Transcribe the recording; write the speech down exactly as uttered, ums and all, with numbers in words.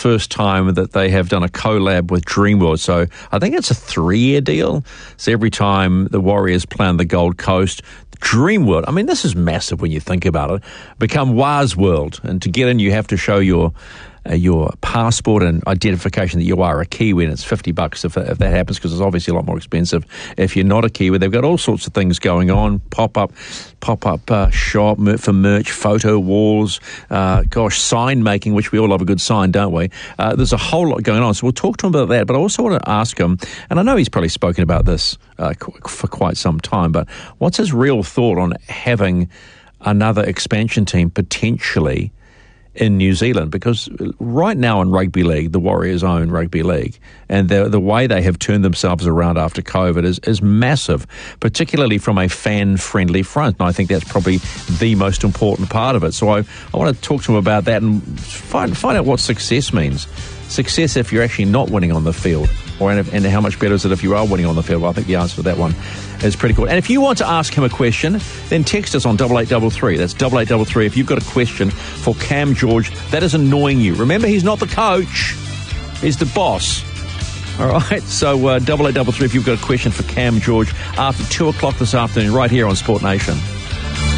first time that they have done a collab with Dreamworld. So I think it's a three-year deal. So every time the Warriors play on the Gold Coast, Dreamworld, I mean, this is massive when you think about it, become Waz World. And to get in, you have to show your uh, your passport and identification that you are a Kiwi, and it's fifty bucks if, if that happens, because it's obviously a lot more expensive if you're not a Kiwi. They've got all sorts of things going on, pop-up pop-up uh, shop for merch, photo walls, uh, gosh, sign making, which we all love a good sign, don't we? Uh, there's a whole lot going on, so we'll talk to him about that, but I also want to ask him, and I know he's probably spoken about this uh, for quite some time, but what's his real thought on having another expansion team potentially in New Zealand? Because right now in rugby league, the Warriors own rugby league, and the the way they have turned themselves around after COVID is, is massive, particularly from a fan-friendly front, and I think that's probably the most important part of it. So I, I want to talk to him about that and find, find out what success means. Success if you're actually not winning on the field, or and, and how much better is it if you are winning on the field? Well, I think the answer to that one is pretty cool. And if you want to ask him a question, then text us on double eight double three. That's double eight double three if you've got a question for Cam George that is annoying you. Remember, he's not the coach, he's the boss. All right, so uh, double eight double three if you've got a question for Cam George after two o'clock this afternoon, right here on Sport Nation.